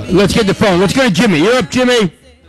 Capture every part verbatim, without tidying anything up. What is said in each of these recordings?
Let's get the phone. Let's go to Jimmy. You're up, Jimmy.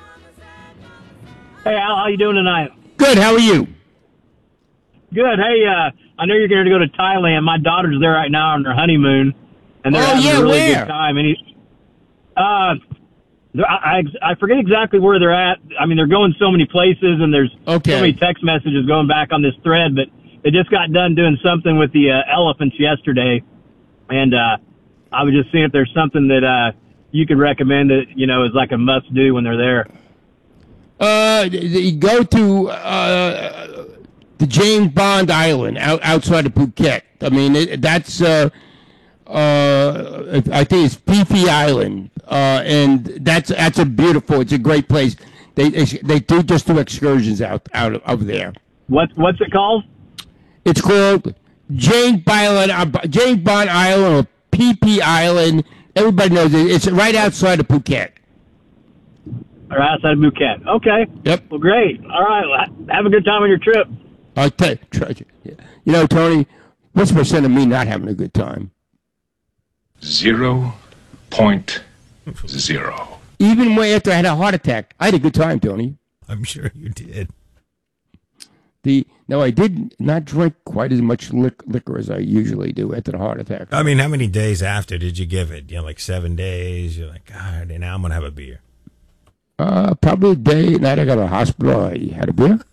Hey, Al, how you doing tonight? Good. How are you? Good. Hey, uh, I know you're going to go to Thailand. My daughter's there right now on their honeymoon, and they're Oh, having yeah, a really where? good time. And he, uh, I, I forget exactly where they're at. I mean, they're going so many places, and there's Okay. so many text messages going back on this thread. But they just got done doing something with the uh, elephants yesterday, and uh, I was just seeing if there's something that uh, you could recommend that you know is like a must do when they're there. Uh, you go to uh, the James Bond Island out, outside of Phuket. I mean, it, that's uh, uh, I think it's Phi Phi Island, uh, and that's that's a beautiful. It's a great place. They they, they do just do excursions out out of, of there. What what's it called? It's called James Bond uh, James Bond Island or Phi Phi Island. Everybody knows it. It's right outside of Phuket. Or outside of Phuket. Okay. Yep. Well, great. All right. Well, have a good time on your trip. I tell you, you know, Tony, what's the percent of me not having a good time? Zero point zero. Even way after I had a heart attack, I had a good time, Tony. I'm sure you did. The no, I did not drink quite as much lic- liquor as I usually do after the heart attack. I mean, how many days after did you give it? You know, like seven days. You're like, God, and now I'm gonna have a beer. Uh, probably a day night I got to the hospital. I had a beer.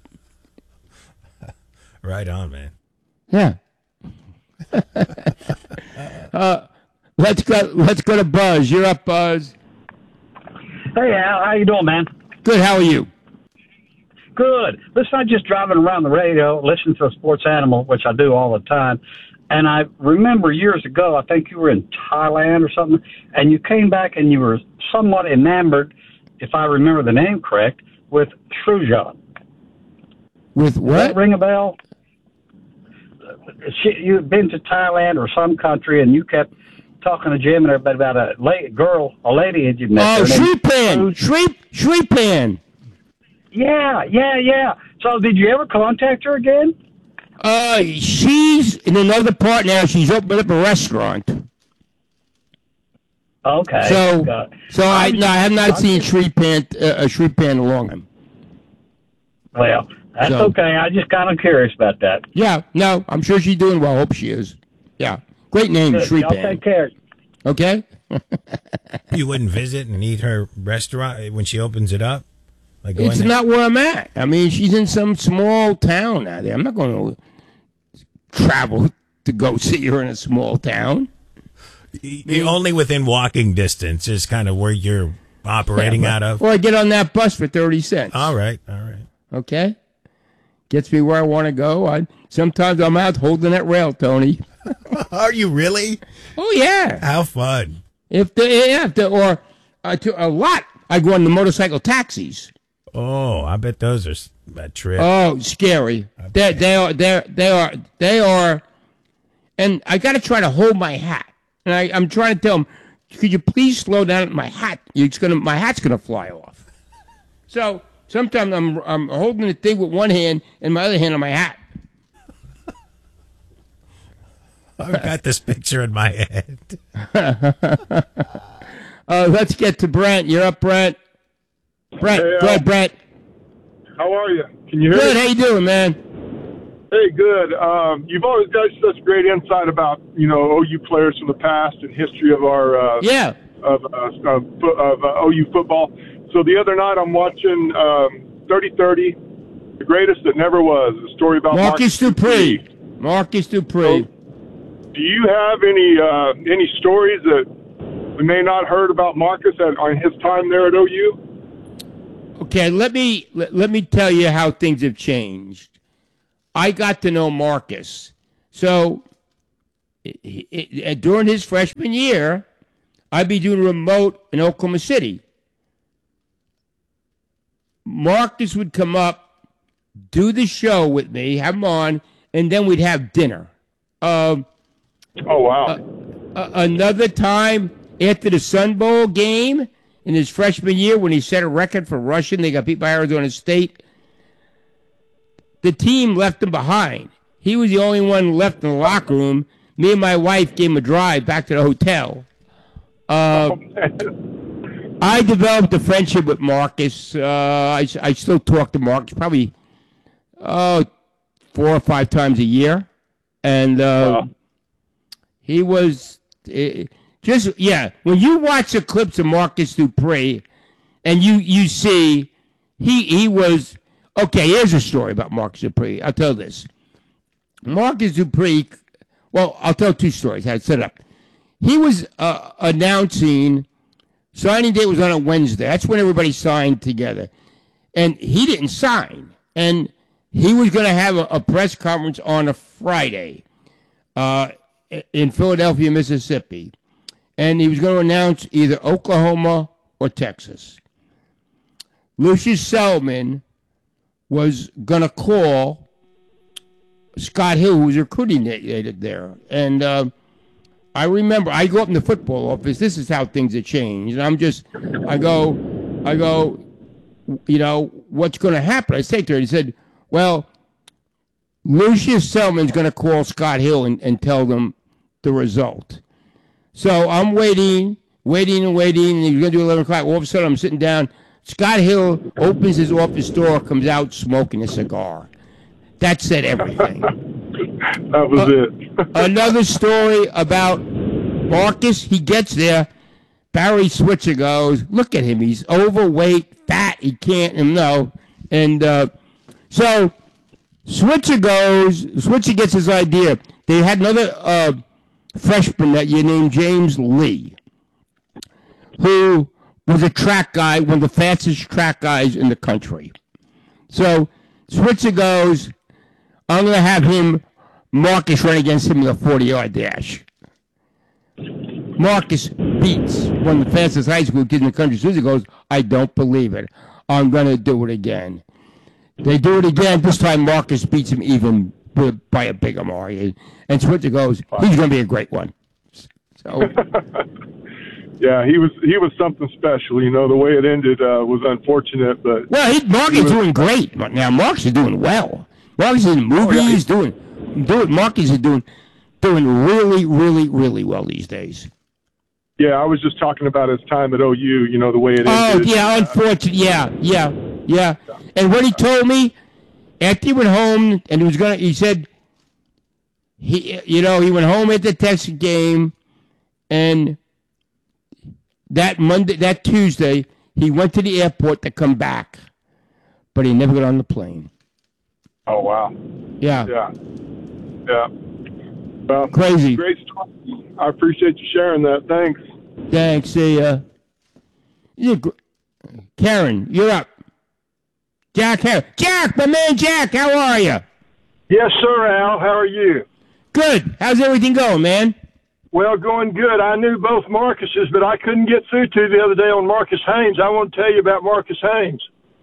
Right on, man. Yeah. uh, let's go. Let's go to Buzz. You're up, Buzz. Hey, Al, how you doing, man? Good. How are you? Good. Listen, I'm just driving around the radio, listening to a sports animal, which I do all the time. And I remember years ago, I think you were in Thailand or something, and you came back and you were somewhat enamored, if I remember the name correct, with Srujan. With Does what? that ring a bell? She, you'd been to Thailand or some country, and you kept talking to Jim and everybody about a lady, girl, a lady that you met. Oh, Her name's Shripan. Sru- Shri Shripan. Yeah, yeah, yeah. So did you ever contact her again? Uh, she's in another part now. She's opened up a restaurant. Okay. So, Uh, so I I'm- no, I have not I'm seen just- Shripan uh, Shripan in a long time. Well, that's So- okay. I just kind of curious about that. Yeah, no, I'm sure she's doing well. Hope she is. Yeah, great name, Good. Y'all Shripan. take care. Okay. You wouldn't visit and eat her restaurant when she opens it up? Like go It's in there? not where I'm at. I mean, she's in some small town out there. I'm not going to travel to go see her in a small town. Y- y- only within walking distance is kind of where you're operating Yeah, out of. Or I get on that bus for thirty cents. All right, all right. Okay. Gets me where I want to go. I sometimes I'm out holding that rail, Tony. Are you really? Oh yeah. How fun. If the yeah, if the, or uh, to a lot, I go on the motorcycle taxis. Oh, I bet those are s- a trip. Oh, scary. They they are they they are they are, and I got to try to hold my hat. And I, I'm trying to tell them, could you please slow down? My hat, it's gonna my hat's gonna fly off. So sometimes I'm I'm holding the thing with one hand and my other hand on my hat. I've got this picture in my head. Uh, let's get to Brent. You're up, Brent. Brent, Hey, go Al. ahead, Brent. How are you? Can you hear Good. me? How you doing, man? Hey, good. Um, you've always got such great insight about, you know, O U players from the past and history of our uh, Yeah. of, uh, of, fo- of uh, O U football. So the other night I'm watching um, thirty thirty, the greatest that never was, a story about Marcus Dupree. Marcus Dupree. Do you have any uh, any stories that we may not heard about Marcus at, on his time there at O U? Okay, let me let, let me tell you how things have changed. I got to know Marcus. So i- i- during his freshman year, I'd be doing remote in Oklahoma City. Marcus would come up, do the show with me, have him on, and then we'd have dinner. Um, Oh, wow. uh, another time after the Sun Bowl game in his freshman year when he set a record for rushing, they got beat by Arizona State. The team left him behind. He was the only one left in the locker room. Me and my wife gave him a drive back to the hotel. Uh, I developed a friendship with Marcus. Uh, I, I still talk to Marcus probably uh, four or five times a year. And uh, Wow. he was uh, just, yeah, when you watch the clips of Marcus Dupree and you, you see he he was, okay, here's a story about Marcus Dupree. I'll tell this. Marcus Dupree, well, I'll tell two stories. I set up. He was uh, announcing, signing day was on a Wednesday. That's when everybody signed together. And he didn't sign. And he was going to have a, a press conference on a Friday uh, in Philadelphia, Mississippi. And he was going to announce either Oklahoma or Texas. Lucius Selman was going to call Scott Hill, who was recruiting there. And uh, I remember, I go up in the football office. This is how things have changed. And I'm just, I go, I go, you know, what's going to happen? I say to her, he said, well, Lucius Selman's going to call Scott Hill and, and tell them the result. So I'm waiting, waiting and waiting, and he's going to do eleven o'clock. All of a sudden, I'm sitting down. Scott Hill opens his office door, comes out smoking a cigar. That said everything. That was Uh, it. Another story about Marcus. He gets there. Barry Switzer goes, look at him. He's overweight, fat. He can't, no. And uh, so Switzer goes, Switzer gets his idea. They had another uh, freshman that you named James Lee, who was a track guy, one of the fastest track guys in the country. So Switzer goes, I'm going to have him, Marcus, run against him in a forty-yard dash. Marcus beats one of the fastest high school kids in the country. Switzer goes, I don't believe it. I'm going to do it again. They do it again. This time Marcus beats him even by a bigger margin. And Switzer goes, he's going to be a great one. So, Yeah, he was he was something special. You know, the way it ended uh, was unfortunate, but well, he, Marcus is doing great. Now, Marcus is doing well. Marcus is in movies, Oh, yeah. doing, doing, Marcus is doing, doing really, really, really well these days. yeah, I was just talking about his time at O U. You know, the way it Oh, ended. yeah, unfortunate. Yeah, yeah, yeah. And what he told me, after he went home and he was going to, he said, he, you know, he went home at the Texas game, and that Monday, that Tuesday, he went to the airport to come back, but he never got on the plane. Oh wow. Yeah. Yeah. Yeah. Well, Crazy. Great story. I appreciate you sharing that. Thanks. Thanks. See ya. Yeah, gr- Karen, you're up. Jack, Har- Jack, my man Jack, how are you? Yes, sir, Al. How are you? Good. How's everything going, man? Well, going good. I knew both Marcuses, but I couldn't get through to the other day on Marcus Haynes. I want to tell you about Marcus Haynes.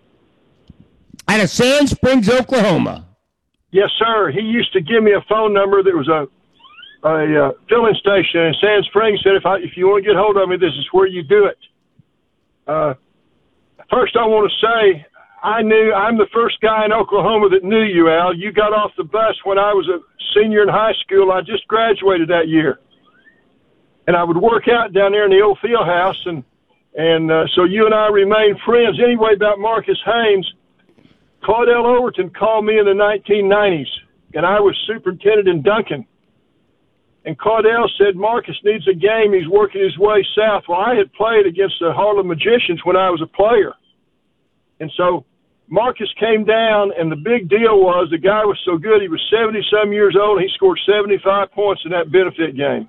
Out of Sand Springs, Oklahoma. Yes, sir. He used to give me a phone number that was a a uh, filling station in Sand Springs. Said if I if you want to get hold of me, this is where you do it. Uh, first, I want to say I knew I'm the first guy in Oklahoma that knew you, Al. You got off the bus when I was a senior in high school. I just graduated that year, and I would work out down there in the old field house, and and uh, so you and I remained friends. Anyway, about Marcus Haynes. Claudel Overton called me in the nineteen nineties, and I was superintendent in Duncan. And Claudel said, Marcus needs a game. He's working his way south. Well, I had played against the Harlem Magicians when I was a player. And so Marcus came down, and the big deal was the guy was so good. He was seventy-some years old, and he scored seventy-five points in that benefit game.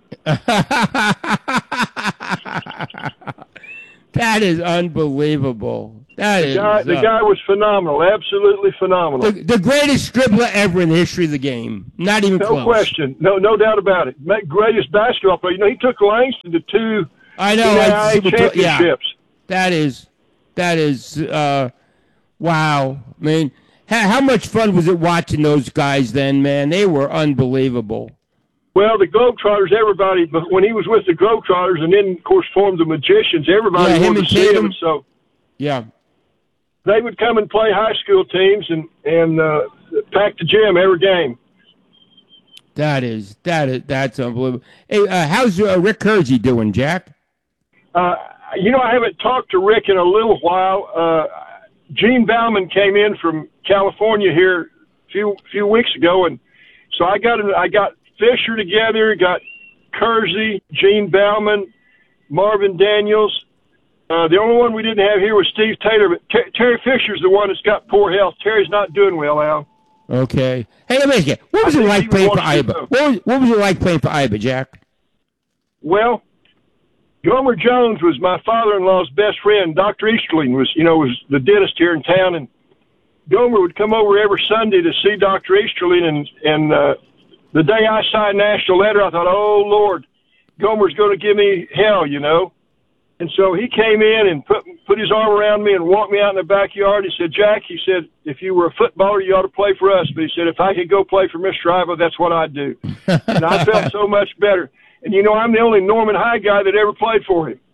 That is unbelievable. That The is guy, the uh, guy was phenomenal, absolutely phenomenal. the, the greatest dribbler ever in the history of the game. Not even No close. question. No no doubt about it. Ma- Greatest basketball player. You know, he took Langston to two I know. N I- C double A yeah. championships. That is, that is, uh, wow. I mean, how, how much fun was it watching those guys then, man? They were unbelievable. Well, the Globetrotters, everybody, but when he was with the Globetrotters and then, of course, formed the Magicians, everybody Yeah, him wanted and to see Tatum. him. So Yeah. they would come and play high school teams and, and uh, pack the gym every game. That is, that is, that's unbelievable. Hey, uh, how's uh, Rick Kersey doing, Jack? Uh, you know, I haven't talked to Rick in a little while. Uh, Gene Bauman came in from California here a few few weeks ago, and so I got I got Fisher together, got Kersey, Gene Bauman, Marvin Daniels. Uh, the only one we didn't have here was Steve Taylor, but Ter- Terry Fisher's the one that's got poor health. Terry's not doing well, Al. Okay. Hey, let me ask you, what was I it think like he playing for wants to Iba? go. What was, what was it like playing for Iba, Jack? Well, Gomer Jones was my father-in-law's best friend. Doctor Easterling was, you know, was the dentist here in town, and Gomer would come over every Sunday to see Doctor Easterling, and, and uh, the day I signed National Letter, I thought, oh, Lord, Gomer's going to give me hell, you know. And so he came in and put put his arm around me and walked me out in the backyard. He said, Jack, he said, if you were a footballer, you ought to play for us. But he said, if I could go play for Mister Iva, that's what I'd do. And I felt so much better. And, you know, I'm the only Norman High guy that ever played for him.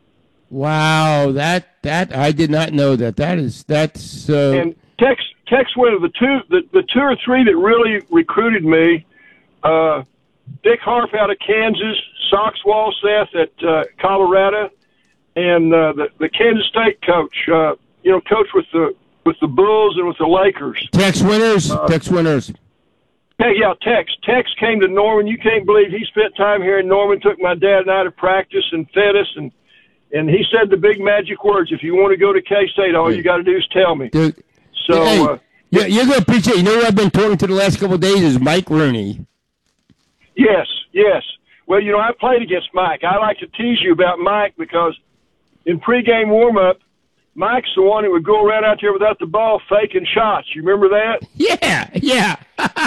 Wow, that that I did not know that. That is that's. Uh, And Tex Tex went of the two the, the two or three that really recruited me. Uh, Dick Harf out of Kansas, Sox Walseth at uh, Colorado, and uh, the the Kansas State coach. Uh, you know, coach with the with the Bulls and with the Lakers. Tex Winters. Uh, Tex Winters. Hey, yeah, Tex. Tex came to Norman. You can't believe he spent time here in Norman. Took my dad and I to practice and fed us, and and he said the big magic words: "If you want to go to K-State, all you got to do is tell me." Dude, So. hey, Uh, you're, you're gonna appreciate. You know who I've been talking to the last couple of days is Mike Rooney. Yes, yes. Well, you know, I played against Mike. I like to tease you about Mike because in pregame warm-up, Mike's the one that would go around out there without the ball faking shots. You remember that? Yeah, yeah.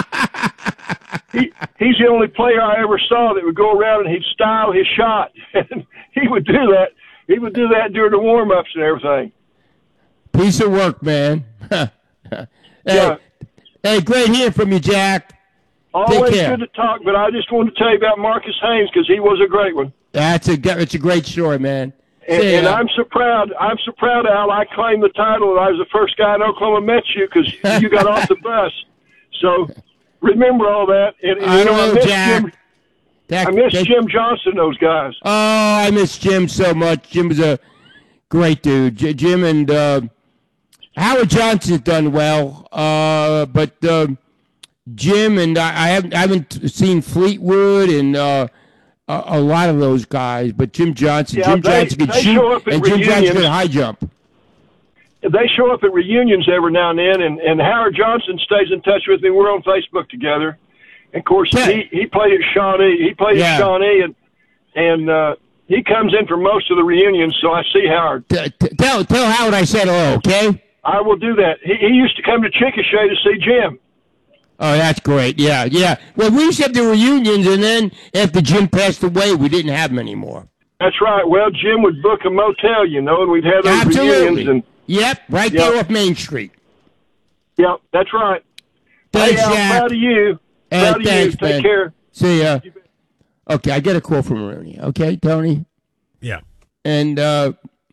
he, he's the only player I ever saw that would go around and he'd style his shot. And he would do that. He would do that during the warm-ups and everything. Piece of work, man. hey, Yeah. hey, great hearing from you, Jack. Always care. good to talk, but I just wanted to tell you about Marcus Haynes because he was a great one. That's a it's a great story, man. And, See, and uh, I'm so proud. I'm so proud, Al. I claimed the title, and I was the first guy in Oklahoma met you because you got off the bus. So remember all that. And, and I you know, know, I miss Jack. Jim. Jack- I miss Jack- Jim Johnson. Those guys. Oh, I miss Jim so much. Jim was a great dude. J- Jim and uh, Howard Johnson's done well, uh, but uh, Jim and I, I haven't I haven't seen Fleetwood and uh, a, a lot of those guys. But Jim Johnson, Yeah, Jim they- Johnson could they show shoot, up at and Jim Johnson reunions. could high jump. They show up at reunions every now and then, and, and Howard Johnson stays in touch with me. We're on Facebook together. And of course, Yeah. he, he played at Shawnee. He played Yeah. at Shawnee, and and uh, he comes in for most of the reunions. So I see Howard. T- t- tell tell Howard I said hello, okay? I will do that. He, he used to come to Chickasha to see Jim. Oh, that's great. Yeah, yeah. Well, we used to have the reunions, and then after Jim passed away, we didn't have them anymore. That's right. Well, Jim would book a motel, you know, and we'd have those Absolutely. reunions. And Yep, right Yep. there off Main Street. yeah, that's right. Thanks, hey, Al, Jack. proud of you. Hey, proud of thanks, you. Take man. care. See ya. Okay, I get a call from Rooney. Okay, Tony? Yeah. And uh,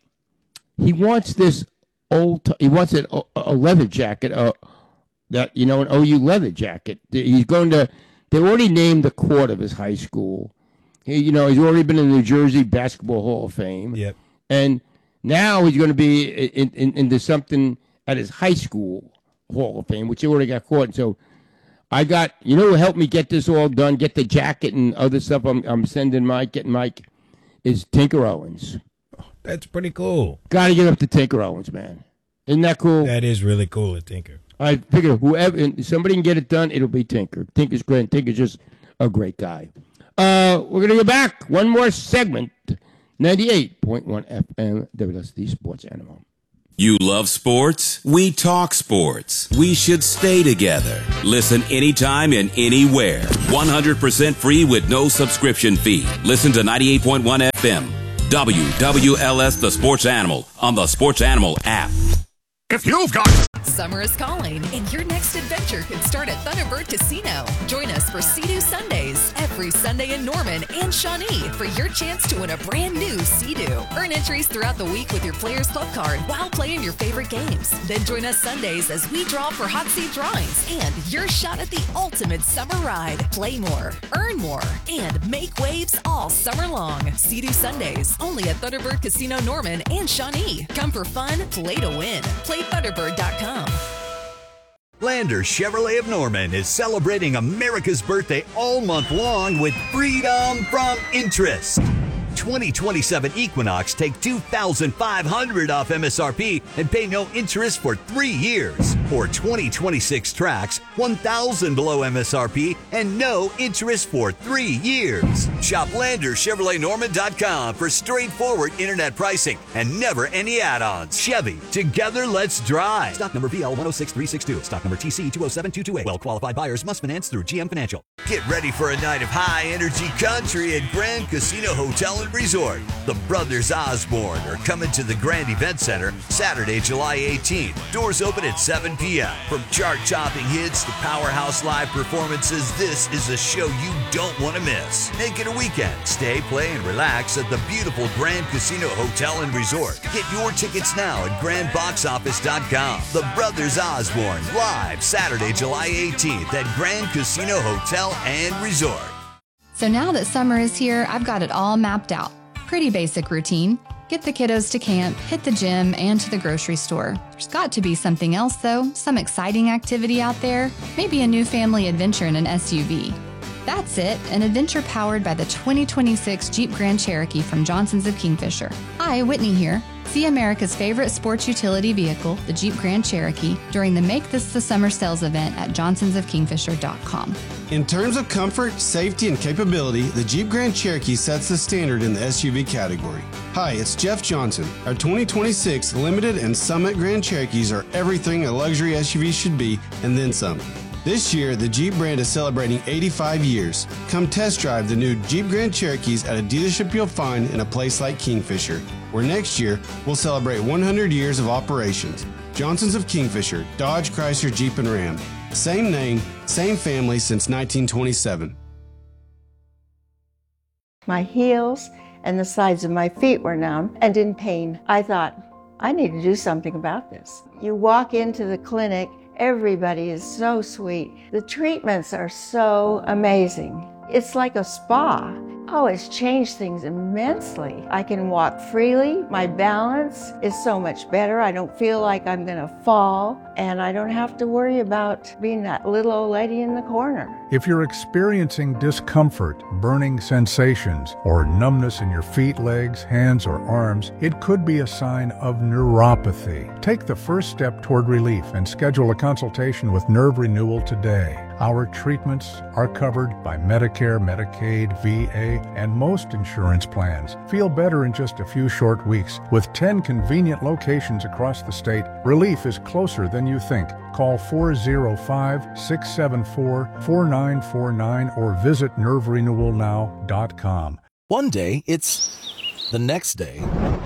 he wants this old, he wants an, a leather jacket, uh, that, you know, an O U leather jacket. He's going to, they already named the court of his high school. He, you know, he's already been in the New Jersey Basketball Hall of Fame. Yep. And now he's going to be in, in, into something at his high school Hall of Fame, which he already got caught. So I got, you know, who helped me get this all done, get the jacket and other stuff I'm, I'm sending Mike, getting Mike, is Tinker Owens. That's pretty cool. Got to get up to Tinker Owens, man. Isn't that cool? That is really cool at Tinker. I figure whoever, if somebody can get it done, it'll be Tinker. Tinker's great. Tinker's just a great guy. Uh, we're going to go back. One more segment. ninety-eight point one F M, W S D Sports Animal. You love sports? We talk sports. We should stay together. Listen anytime and anywhere. one hundred percent free with no subscription fee. Listen to ninety-eight point one F M. W W L S The Sports Animal on the Sports Animal app. If you've got Summer is calling, and your next adventure could start at Thunderbird Casino. Join us for Sea-Doo Sundays every Sunday in Norman and Shawnee for your chance to win a brand new Sea-Doo. Earn entries throughout the week with your Players Club card while playing your favorite games. Then join us Sundays as we draw for hot seat drawings and your shot at the ultimate summer ride. Play more, earn more, and make waves all summer long. Sea-Doo Sundays, only at Thunderbird Casino Norman and Shawnee. Come for fun, play to win. Play Thunderbird dot com. Lander Chevrolet of Norman is celebrating America's birthday all month long with freedom from interest. twenty twenty-seven Equinox take two thousand five hundred dollars off M S R P and pay no interest for three years. Or twenty twenty-six Trax, one thousand dollars below M S R P and no interest for three years. Shop Lander Chevrolet Norman dot com for straightforward internet pricing and never any add-ons. Chevy, together let's drive. Stock number B L one oh six three six two. Stock number T C two oh seven two two eight. Well-qualified buyers must finance through G M Financial. Get ready for a night of high-energy country at Grand Casino Hotel and Resort. The Brothers Osborne are coming to the Grand Event Center Saturday, July eighteenth. Doors open at seven p.m. From chart-topping hits to powerhouse live performances, this is a show you don't want to miss. Make it a weekend. Stay, play, and relax at the beautiful Grand Casino Hotel and Resort. Get your tickets now at grand box office dot com. The Brothers Osborne, live Saturday, July eighteenth at Grand Casino Hotel and Resort. So now that summer is here, I've got it all mapped out. Pretty basic routine. Get the kiddos to camp, hit the gym, and to the grocery store. There's got to be something else, though. Some exciting activity out there. Maybe a new family adventure in an S U V. That's it, an adventure powered by the twenty twenty-six Jeep Grand Cherokee from Johnson's of Kingfisher. Hi, Whitney here. See America's favorite sports utility vehicle, the Jeep Grand Cherokee, during the Make This the Summer sales event at johnsons of kingfisher dot com. In terms of comfort, safety, and capability, the Jeep Grand Cherokee sets the standard in the S U V category. Hi, it's Jeff Johnson. Our twenty twenty-six Limited and Summit Grand Cherokees are everything a luxury S U V should be, and then some. This year, the Jeep brand is celebrating eighty-five years. Come test drive the new Jeep Grand Cherokees at a dealership you'll find in a place like Kingfisher, where next year we'll celebrate one hundred years of operations. Johnson's of Kingfisher, Dodge, Chrysler, Jeep, and Ram. Same name, same family since nineteen twenty-seven. My heels and the sides of my feet were numb and in pain. I thought, I need to do something about this. You walk into the clinic, everybody is so sweet. The treatments are so amazing. It's like a spa. Oh, it's changed things immensely. I can walk freely. My balance is so much better. I don't feel like I'm gonna fall, and I don't have to worry about being that little old lady in the corner. If you're experiencing discomfort, burning sensations, or numbness in your feet, legs, hands, or arms, it could be a sign of neuropathy. Take the first step toward relief and schedule a consultation with Nerve Renewal today. Our treatments are covered by Medicare, Medicaid, V A, and most insurance plans. Feel better in just a few short weeks. With ten convenient locations across the state, relief is closer than you think. Call four oh five, six seven four, four nine four nine or visit nerve renewal now dot com. One day, it's the next day.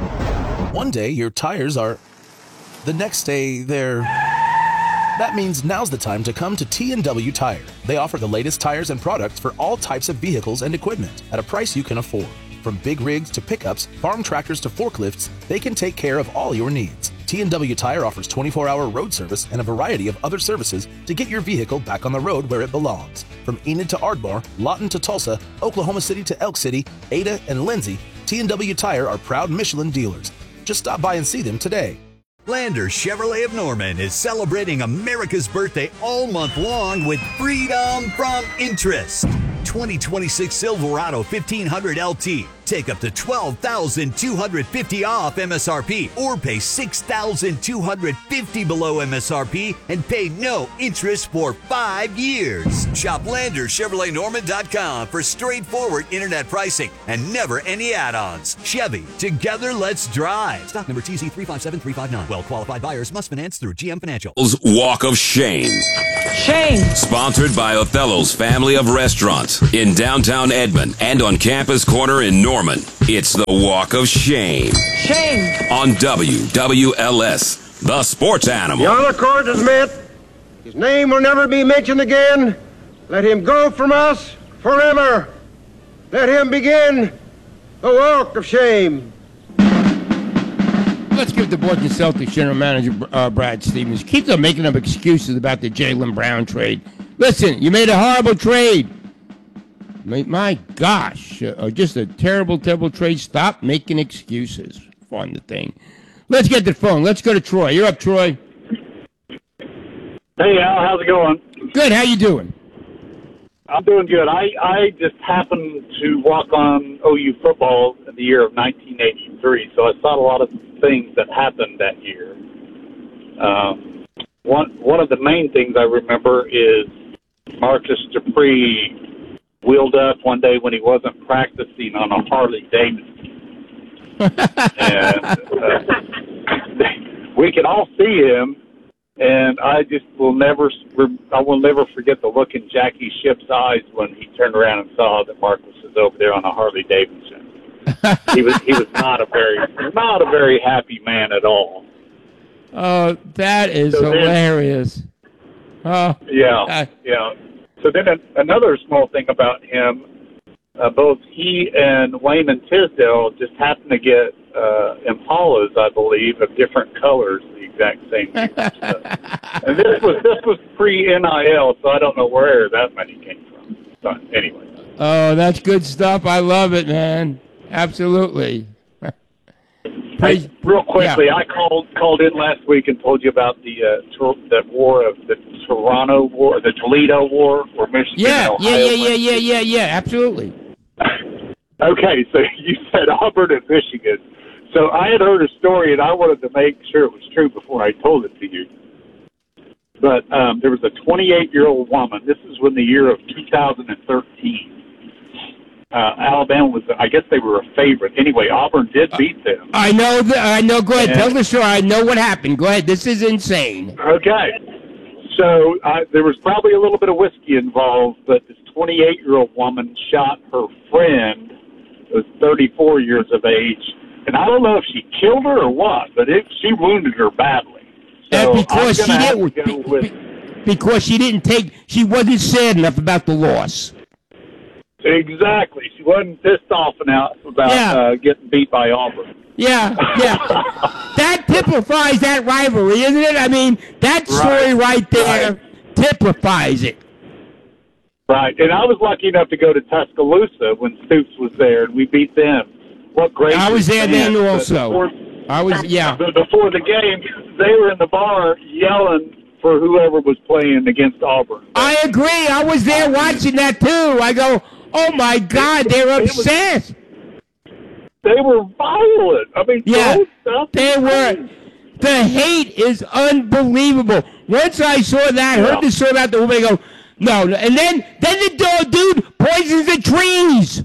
One day, your tires are... The next day, they're... That means now's the time to come to T and W Tire. They offer the latest tires and products for all types of vehicles and equipment at a price you can afford. From big rigs to pickups, farm tractors to forklifts, they can take care of all your needs. T and W Tire offers twenty-four hour road service and a variety of other services to get your vehicle back on the road where it belongs. From Enid to Ardmore, Lawton to Tulsa, Oklahoma City to Elk City, Ada, and Lindsay, T and W Tire are proud Michelin dealers. Just stop by and see them today. Lander Chevrolet of Norman is celebrating America's birthday all month long with freedom from interest. twenty twenty-six Silverado fifteen hundred L T. Take up to twelve thousand two hundred fifty dollars off M S R P or pay six thousand two hundred fifty dollars below M S R P and pay no interest for five years. Shop Lander Chevrolet Norman dot com for straightforward internet pricing and never any add-ons. Chevy, together let's drive. Stock number T Z three five seven three five nine. Well-qualified buyers must finance through G M Financial. Walk of Shame. Shame. Sponsored by Othello's family of restaurants in downtown Edmond and on Campus Corner in Norman. It's the Walk of Shame. Shame. On W W L S, The Sports Animal. The honor cord is met. His name will never be mentioned again. Let him go from us forever. Let him begin the walk of shame. Let's give the Boston Celtics general manager uh, Brad Stevens. Keeps on making up excuses about the Jaylen Brown trade. Listen, you made a horrible trade. My gosh, uh, just a terrible, terrible trade. Stop making excuses on the thing. Let's get the phone. Let's go to Troy. You're up, Troy. Hey, Al, how's it going? Good. How you doing? I'm doing good. I, I just happened to walk on O U football in the year of nineteen eighty-three, so I saw a lot of things that happened that year. Um, one one of the main things I remember is Marcus Dupree wheeled up one day when he wasn't practicing on a Harley Davidson. and uh, we could all see him. And I just will never, I will never forget the look in Jackie Shipp's eyes when he turned around and saw that Marcus was over there on a Harley Davidson. he was, he was not a very, not a very happy man at all. Oh, that is so hilarious. Then, oh, yeah, I, yeah. So then a, another small thing about him, uh, both he and Wayman Tisdale just happened to get uh, Impalas, I believe, of different colors. Exact same year. And this was this was pre N I L, so I don't know where that money came from. But anyway. Oh, that's good stuff. I love it, man. Absolutely. Hey, real quickly, yeah. I called called in last week and told you about the uh, tor- the war of the Toronto War, the Toledo War, where Michigan Yeah, and Ohio yeah, yeah, went. yeah, yeah, yeah, yeah. Absolutely. Okay, so you said Auburn and Michigan. So I had heard a story, and I wanted to make sure it was true before I told it to you. But um, there was a twenty-eight-year-old woman. This is when the year of two thousand thirteen. Uh, Alabama was, I guess they were a favorite. Anyway, Auburn did beat them. I know. The, I know. Go ahead. And, Tell the story. I know what happened. Go ahead. This is insane. Okay. So uh, there was probably a little bit of whiskey involved, but this twenty-eight-year-old woman shot her friend, who was thirty-four years of age. And I don't know if she killed her or what, but it, she wounded her badly. So and because I'm she have didn't, to go be, with, be, because she didn't take, she wasn't sad enough about the loss. Exactly. She wasn't pissed off enough about Yeah. uh, getting beat by Auburn. Yeah, yeah. That typifies that rivalry, isn't it? I mean, that story right, right there right. typifies it. Right. And I was lucky enough to go to Tuscaloosa when Stoops was there, and we beat them. What great! I was there then fans. also. Before, I was, yeah. Before the game, they were in the bar yelling for whoever was playing against Auburn. I agree. I was there watching that too. I go, oh my God, they're upset. They were violent. I mean, yeah, stuff they were. The hate is unbelievable. Once I saw that, yeah. heard the story about the woman, I go, no, no. And then, then the dude poisons the trees.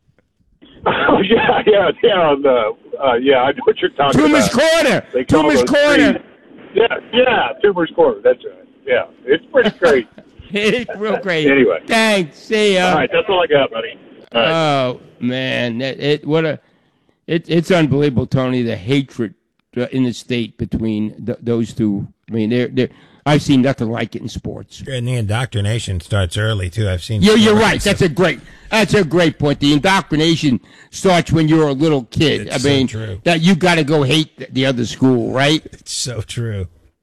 Oh yeah, yeah, yeah, the, uh, yeah. I know what you're talking Toomer's about. Corner. They call Toomer's those Corner. trees. Yeah, yeah, Toomer's Corner. That's right. Yeah, it's pretty great. It's real great. Anyway, thanks. See ya. All right, that's all I got, buddy. All right. Oh man, it, it what a it, it's unbelievable, Tony. The hatred in the state between th- those two. I mean, they're they I've seen nothing like it in sports. And the indoctrination starts early too. I've seen. Yeah, you're right. That's a great. That's a great point. The indoctrination starts when you're a little kid. It's I mean, so true. that you got to go hate the other school, right? It's so true.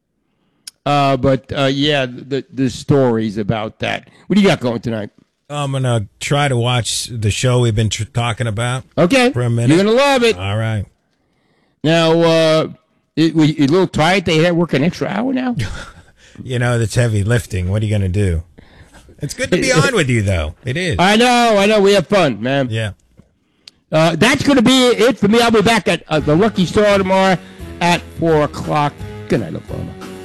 Uh, but uh, yeah, the the stories about that. What do you got going tonight? I'm gonna try to watch the show we've been tr- talking about. Okay, for a minute. You're gonna love it. All right. Now, uh, it, we, you a little tired. They had to work an extra hour now. You know, that's heavy lifting. What are you gonna do? It's good to be on with you, though. It is. I know. I know. We have fun, man. Yeah. Uh, that's going to be it for me. I'll be back at uh, the Lucky Star tomorrow at four o'clock. Good night, Oklahoma.